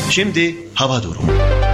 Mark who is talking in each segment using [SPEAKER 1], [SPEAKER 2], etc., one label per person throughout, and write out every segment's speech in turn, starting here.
[SPEAKER 1] Şimdi hava durumu.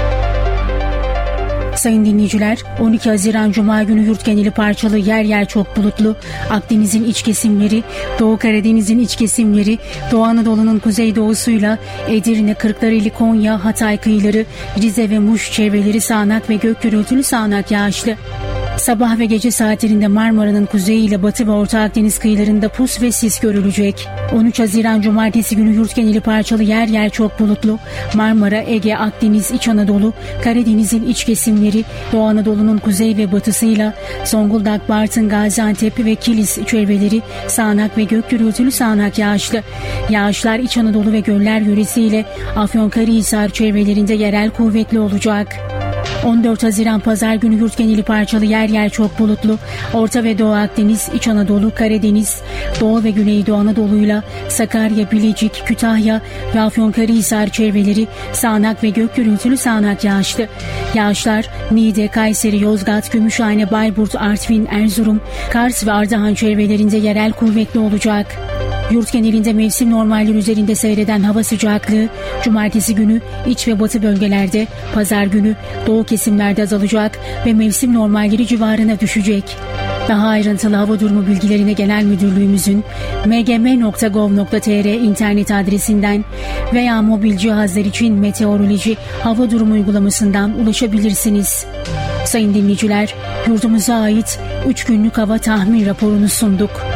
[SPEAKER 2] Sayın dinleyiciler, 12 Haziran Cuma günü yurt geneli parçalı, yer yer çok bulutlu. Akdeniz'in iç kesimleri, Doğu Karadeniz'in iç kesimleri, Doğu Anadolu'nun kuzeydoğusuyla Edirne, Kırklareli, Konya, Hatay kıyıları, Rize ve Muş çevreleri sağanak ve gök gürültülü sağanak yağışlı. Sabah ve gece saatlerinde Marmara'nın kuzeyi ile Batı ve Orta Akdeniz kıyılarında pus ve sis görülecek. 13 Haziran Cumartesi günü yurt geneli parçalı, yer yer çok bulutlu. Marmara, Ege, Akdeniz, İç Anadolu, Karadeniz'in iç kesimleri, Doğu Anadolu'nun kuzey ve batısıyla Zonguldak, Bartın, Gaziantep ve Kilis çevreleri sağanak ve gök gürültülü sağanak yağışlı. Yağışlar İç Anadolu ve göller yöresiyle Afyonkarahisar çevrelerinde yerel kuvvetli olacak. 14 Haziran Pazar günü yurt geneli parçalı, yer yer çok bulutlu. Orta ve Doğu Akdeniz, İç Anadolu, Karadeniz, Doğu ve Güneydoğu Anadolu'yla Sakarya, Bilecik, Kütahya ve Afyonkarahisar çevreleri sağanak ve gök gürültülü sağanak yağışlı. Yağışlar Niğde, Kayseri, Yozgat, Gümüşhane, Bayburt, Artvin, Erzurum, Kars ve Ardahan çevrelerinde yerel kuvvetli olacak. Yurt genelinde mevsim normalleri üzerinde seyreden hava sıcaklığı Cumartesi günü iç ve batı bölgelerde, Pazar günü doğu kesimlerde azalacak ve mevsim normalleri civarına düşecek. Daha ayrıntılı hava durumu bilgilerine Genel Müdürlüğümüzün mgm.gov.tr internet adresinden veya mobil cihazlar için meteoroloji hava durumu uygulamasından ulaşabilirsiniz. Sayın dinleyiciler, yurdumuza ait 3 günlük hava tahmin raporunu sunduk.